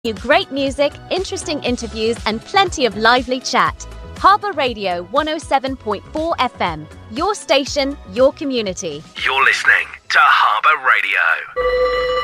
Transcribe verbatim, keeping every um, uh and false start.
You great music, interesting interviews, and plenty of lively chat. Harbour Radio one oh seven point four F M. Your station, your community. You're listening to Harbour Radio.